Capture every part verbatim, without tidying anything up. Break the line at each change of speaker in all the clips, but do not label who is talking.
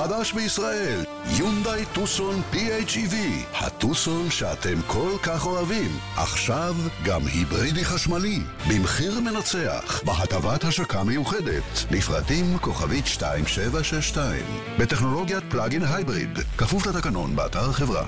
חדש בישראל, יונדאי טוסון פי אייץ' אי וי, הטוסון שאתם כל כך אוהבים, עכשיו גם היברידי חשמלי, במחיר מנצח, בהטבת השקה מיוחדת, לפרטים כוכבית שתיים שבע שש שתיים, בטכנולוגיית פלאגין הייבריד, כפוף לתקנון באתר החברה.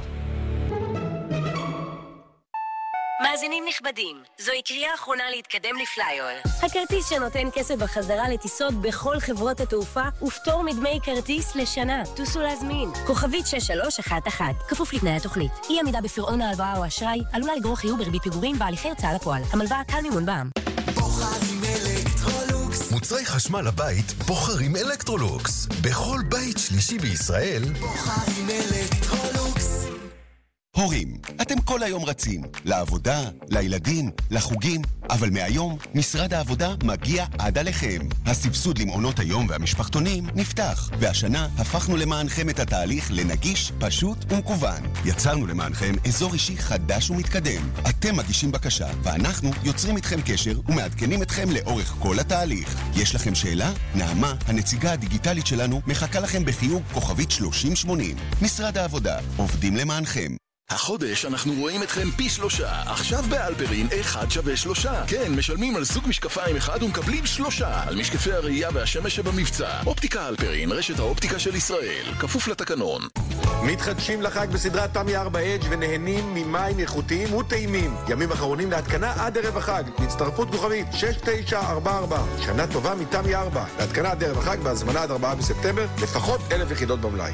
מאזינים נכבדים, זוהי קריאה אחרונה להתקדם לפלייר. הכרטיס שנותן כסף בחזרה לטיסות בכל חברות התעופה ופטור מדמי כרטיס לשנה. טוסו להזמין. כוכבית שש שלוש אחת אחת. כפוף לתנאי התוכנית. אי עמידה בפירעון ההלוואה או אשראי עלולה לגרור חיוב בריבית פיגורים בהליכי הוצאה לפועל. המלוואה קל מימון בע"מ.
בוחרים אלקטרולוקס.
מוצרי חשמל לבית בוחרים אלקטרולוקס. בכל בית שלישי בישראל
בוחרים אלקטרולוקס.
הורים, אתם כל היום רצים, לעבודה, לילדים, לחוגים, אבל מהיום משרד העבודה מגיע עד עליכם. הסבסוד למעונות היום והמשפחתונים נפתח, והשנה הפכנו למענכם את התהליך לנגיש, פשוט ומקוון. יצרנו למענכם אזור אישי חדש ומתקדם. אתם מגישים בקשה, ואנחנו יוצרים איתכם קשר ומעדכנים אתכם לאורך כל התהליך. יש לכם שאלה? נעמה, הנציגה הדיגיטלית שלנו, מחכה לכם בחיוג כוכבית שלושים שמונים. משרד העבודה, עובדים למענכם.
החודש אנחנו רואים אתכם פי שלושה. עכשיו באלפרין אחד שווה שלושה. כן, משלמים על סוג משקפיים אחד ומקבלים שלושה על משקפי הראייה והשמש שבמבצע. אופטיקה אלפרין, רשת האופטיקה של ישראל, כפוף לתקנון.
מתחדשים לחג בסדרת תמי ארבע אדג' ונהנים ממים איכותיים וטעימים. ימים אחרונים להתקנה עד ערב החג. הצטרפות כוכבית שש תשע ארבע ארבע. שנה טובה מתמי ארבע. להתקנה עד ערב החג והזמנה עד ארבעה בספטמבר. לפחות אלף יחידות במלאי.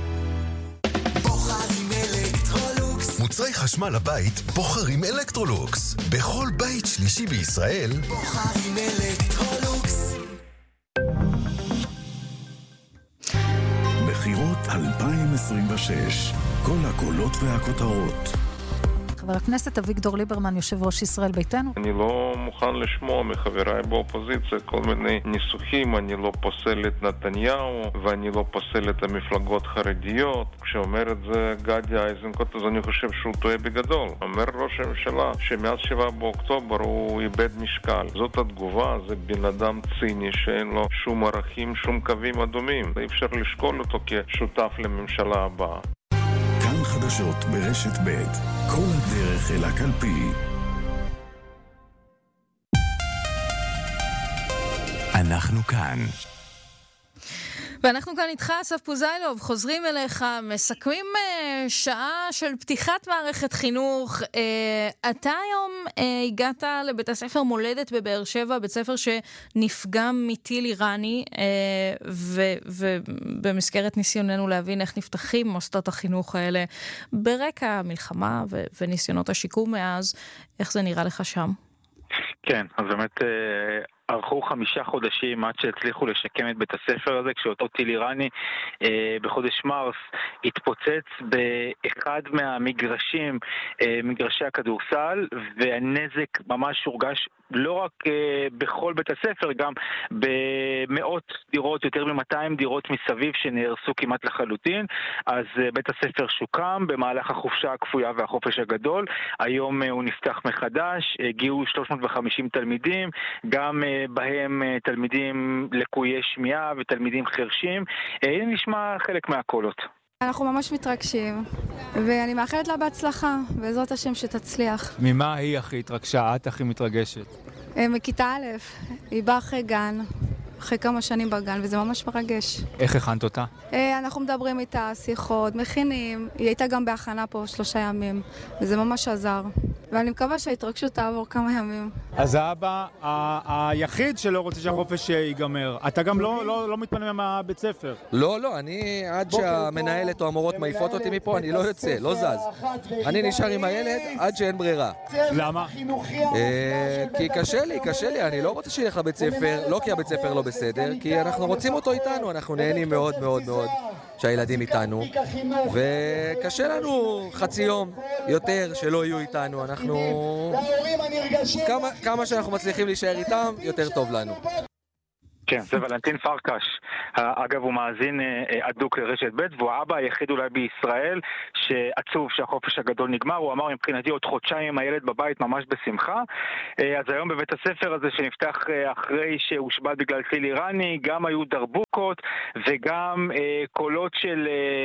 מוצרי חשמל לבית בוחרים אלקטרולוקס. בכל בית שלישי בישראל
בוחרים אלקטרולוקס.
בחירות אלפיים עשרים ושש, כל הקולות והכותרות.
חבר הכנסת אביגדור ליברמן, יושב ראש ישראל ביתנו.
אני לא מוכן לשמוע מחבריי באופוזיציה כל מיני ניסוחים. אני לא פוסל את נתניהו ואני לא פוסל את המפלגות חרדיות. כשאומר את זה גדי איזנקוט, אז אני חושב שהוא טועה בגדול. אומר ראש הממשלה שמאז שבעה באוקטובר הוא איבד משקל. זאת התגובה, זה בן אדם ציני שאין לו שום ערכים, שום קווים אדומים. אי אפשר לשקול אותו כשותף לממשלה הבאה.
חדשות ברשת ב' כל הדרך אל הקלפי. אנחנו כאן.
ואנחנו כאן איתך, אסף פוזיילוב, חוזרים אליך, מסכמים uh, שעה של פתיחת מערכת חינוך. Uh, אתה היום uh, הגעת לבית הספר מולדת בבאר שבע, בית ספר שנפגע מטיל איראני, uh, ובמסגרת ניסיוננו להבין איך נפתחים מוסדות החינוך האלה ברקע המלחמה ו- וניסיונות השיקום מאז. איך זה נראה לך שם?
כן, אז באמת... Uh... ערכו חמישה חודשים עד שהצליחו לשקם את בית הספר הזה, כשאותו טיל איראני אה, בחודש מרס התפוצץ באחד מהמגרשים, אה, מגרשי הכדורסל, והנזק ממש הורגש לא רק אה, בכל בית הספר, גם במאות דירות, יותר מ-מאתיים דירות מסביב שנהרסו כמעט לחלוטין. אז אה, בית הספר שוקם במהלך החופשה הכפויה והחופש הגדול. היום אה, הוא נפתח מחדש, הגיעו שלוש מאות וחמישים תלמידים, גם אה, בהם תלמידים לקויי שמיעה ותלמידים חרשים. הנה נשמע חלק מהקולות.
אנחנו ממש מתרגשים, ואני מאחלת לה בהצלחה, בעזרת השם שתצליח.
ממה היא הכי התרגשה? את הכי מתרגשת?
מכיתה א', היא באה אחרי גן, אחרי כמה שנים בגן, וזה ממש מרגש.
איך הכנת אותה?
אנחנו מדברים איתה, שיחות, מכינים. היא הייתה גם בהכנה פה שלושה ימים, וזה ממש עזר. ואני מקווה שההתרגשות תעבור כמה ימים.
אז האבא היחיד שלא רוצה שהחופש ייגמר. אתה גם לא, לא, לא מתפנה מהבית ספר.
לא, לא, אני עד שהמנהלת או המורות מעיפות אותי מפה, אני לא יוצא, לא זז. אני נשאר עם הילד עד שאין ברירה.
למה?
כי קשה לי, קשה לי, אני לא רוצה שילך לבית ספר, לא כי הבית ספר לא בסדר, כי אנחנו רוצים אותו איתנו, אנחנו נהנים מאוד מאוד מאוד שהילדים איתנו, וקשה לנו חצי יום יותר שלא יהיו איתנו. אנחנו כמה, כמה שאנחנו מצליחים להישאר איתם, יותר טוב לנו.
כן, זה ולנטין פרקש. אגב, הוא מאזין אדוק לרשת ב' והוא האבא היחיד אולי בישראל שעצוב שהחופש הגדול נגמר. הוא אמר, מבחינתי עוד חודשיים עם הילד בבית ממש בשמחה. אז היום בבית הספר הזה שנפתח אחרי שהושבת בגלל טיל איראני, גם היו דרבוקות וגם קולות של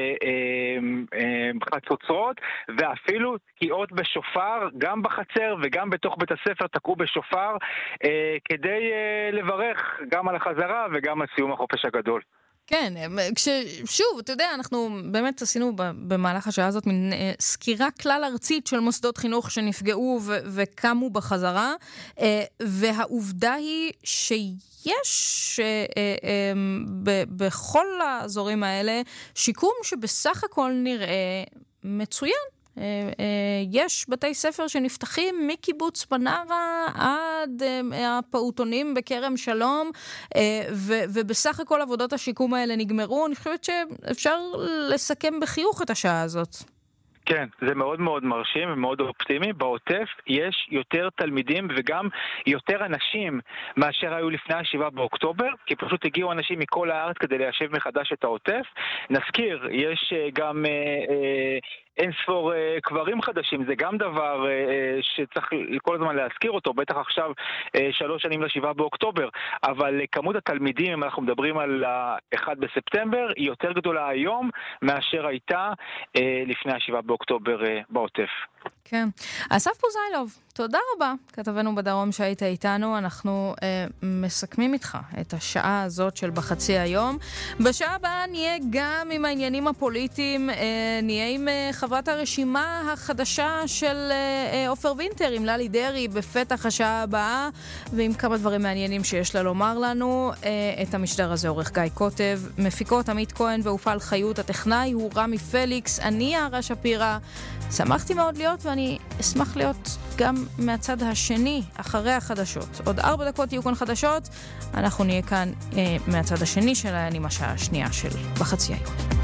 חצוצרות, ואפילו תקיעות בשופר, גם בחצר וגם בתוך בית הספר תקעו בשופר כדי לברך גם על החזרה וגם על סיום החופש הגדול.
כן, שוב, אתה יודע, אנחנו באמת עשינו במהלך השעה הזאת מין סקירה כלל ארצית של מוסדות חינוך שנפגעו ו- וקמו בחזרה, והעובדה היא שיש ב- בכל האזורים האלה שיקום שבסך הכל נראה מצוין. יש בתי ספר שנפתחים מקיבוץ פנרה עד הפעוטונים בכרם שלום, ובסך הכל עבודות השיקום האלה נגמרו. אני חושבת שאפשר לסכם בחיוך את השעה הזאת.
כן, זה מאוד מאוד מרשים ומאוד אופטימי. בעוטף יש יותר תלמידים וגם יותר אנשים מאשר היו לפני השבעה באוקטובר, כי פשוט הגיעו אנשים מכל הארץ כדי ליישב מחדש את העוטף. נזכיר, יש גם... אה, אה, אין ספור uh, קברים חדשים, זה גם דבר uh, שצריך כל הזמן להזכיר אותו, בטח עכשיו uh, שלוש שנים לשבעה באוקטובר, אבל uh, כמות התלמידים, אם אנחנו מדברים על אחד בספטמבר, היא יותר גדולה היום מאשר הייתה uh, לפני השבעה באוקטובר uh, בעוטף.
כן. אסף פוזיילוב, תודה רבה, כתבנו בדרום שהיית איתנו. אנחנו אה, מסכמים איתך את השעה הזאת של בחצי היום. בשעה הבאה נהיה גם עם העניינים הפוליטיים, אה, נהיה עם אה, חברת הרשימה החדשה של אה, אופר וינטר, עם ללי דרי, בפתח השעה הבאה, ועם כמה דברים מעניינים שיש לה לומר לנו. אה, את המשדר הזה עורך גיא קוטב, מפיקות עמית כהן ואופל חיות, הטכנאי הוא רמי פליקס, אני יערה שפירה. שמחתי מאוד להיות, ואני אשמח להיות גם מהצד השני, אחרי החדשות. עוד ארבע דקות יהיו כאן חדשות, אנחנו נהיה כאן אה, מהצד השני שלהן עם השעה השנייה של בחצי היום.